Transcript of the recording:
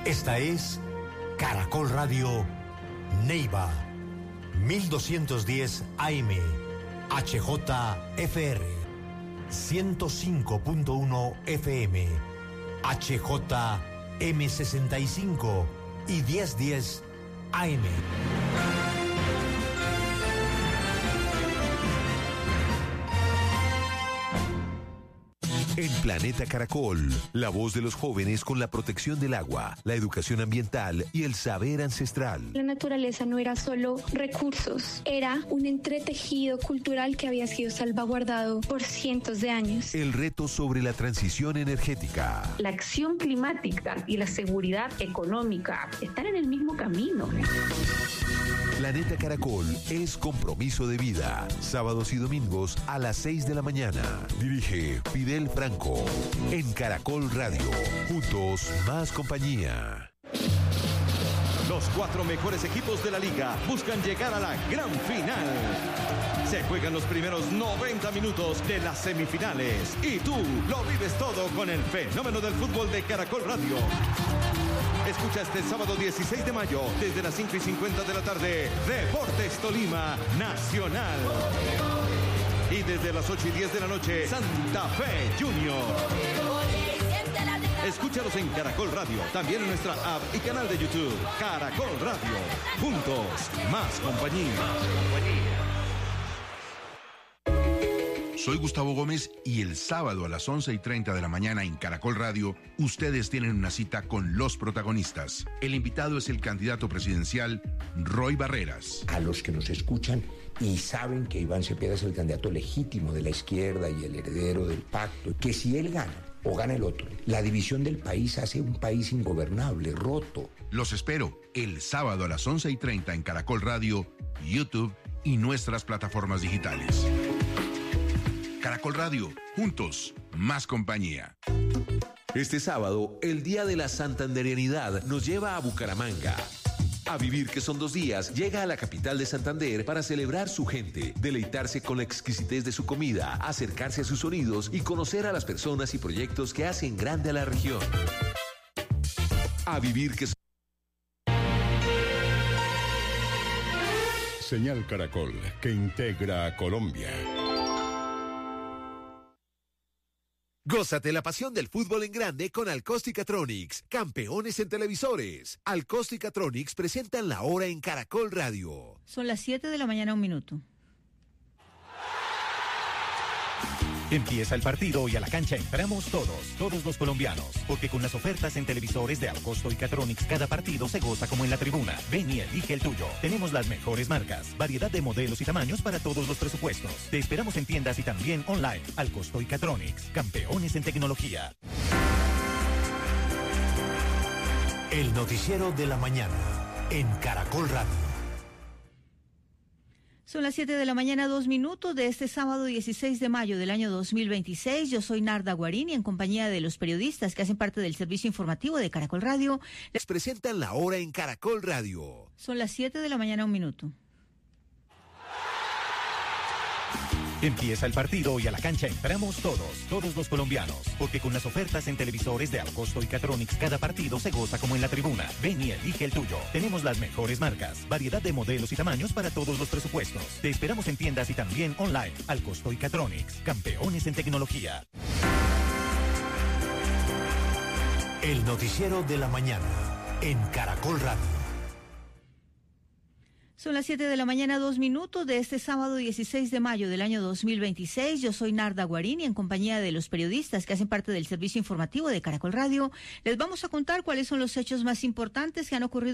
Esta es Caracol Radio Neiva, 1210 AM, HJFR, 105.1 FM, HJM65 y 1010 AM. En Planeta Caracol, la voz de los jóvenes con la protección del agua, la educación ambiental y el saber ancestral. La naturaleza no era solo recursos, era un entretejido cultural que había sido salvaguardado por cientos de años. El reto sobre la transición energética. La acción climática y la seguridad económica están en el mismo camino. Planeta Caracol es compromiso de vida. Sábados y domingos a las 6 de la mañana. Dirige Fidel Franco. En Caracol Radio. Juntos, más compañía. Los 4 mejores equipos de la liga buscan llegar a la gran final. Se juegan los primeros 90 minutos de las semifinales. Y tú lo vives todo con el fenómeno del fútbol de Caracol Radio. Escucha este sábado 16 de mayo, desde las 5:50 de la tarde, Deportes Tolima Nacional. Y desde las 8:10 de la noche, Santa Fe Junior. Escúchalos en Caracol Radio, también en nuestra app y canal de YouTube. Caracol Radio. Juntos, más compañía. Soy Gustavo Gómez y el sábado a las 11:30 de la mañana en Caracol Radio, ustedes tienen una cita con los protagonistas. El invitado es el candidato presidencial Roy Barreras. A los que nos escuchan y saben que Iván Cepeda es el candidato legítimo de la izquierda y el heredero del pacto, que si él gana o gana el otro, la división del país hace un país ingobernable, roto. Los espero el sábado a las 11:30 en Caracol Radio, YouTube y nuestras plataformas digitales. Caracol Radio, juntos, más compañía. Este sábado, el Día de la Santanderianidad nos lleva a Bucaramanga. A Vivir, que son 2 días, llega a la capital de Santander para celebrar su gente, deleitarse con la exquisitez de su comida, acercarse a sus sonidos y conocer a las personas y proyectos que hacen grande a la región. A Vivir, que Señal Caracol, que integra a Colombia. Gózate la pasión del fútbol en grande con Alcosticatronics, campeones en televisores. Alcosticatronics presentan la hora en Caracol Radio. Son las 7 de la mañana, 1 minuto. Empieza el partido y a la cancha entramos todos los colombianos, porque con las ofertas en televisores de Alcosto y Catronics cada partido se goza como en la tribuna. Ven y elige el tuyo. Tenemos las mejores marcas, variedad de modelos y tamaños para todos los presupuestos. Te esperamos en tiendas y también online. Alcosto y Catronics, campeones en tecnología. El noticiero de la mañana en Caracol Radio. Son las 7 de la mañana, 2 minutos de este sábado 16 de mayo del año 2026. Yo soy Narda Guarín y en compañía de los periodistas que hacen parte del servicio informativo de Caracol Radio. Les presentan la hora en Caracol Radio. Son las 7 de la mañana, 1 minuto. Empieza el partido y a la cancha entramos todos los colombianos, porque con las ofertas en televisores de Alcosto y Catronics cada partido se goza como en la tribuna. Ven y elige el tuyo. Tenemos las mejores marcas, variedad de modelos y tamaños para todos los presupuestos. Te esperamos en tiendas y también online. Alcosto y Catronics, campeones en tecnología. El noticiero de la mañana en Caracol Radio. Son las 7 de la mañana, 2 minutos de este sábado 16 de mayo del año 2026. Yo soy Narda Guarín y en compañía de los periodistas que hacen parte del servicio informativo de Caracol Radio, les vamos a contar cuáles son los hechos más importantes que han ocurrido